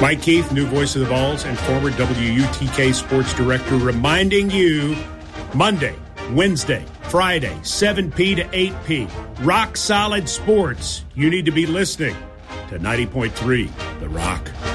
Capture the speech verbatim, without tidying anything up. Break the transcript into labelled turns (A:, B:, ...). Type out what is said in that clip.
A: Mike Keith, new voice of the Vols and former W U T K sports director, reminding you Monday, Wednesday, Friday, seven p to eight p. Rock Solid Sports. You need to be listening to ninety point three The Rock.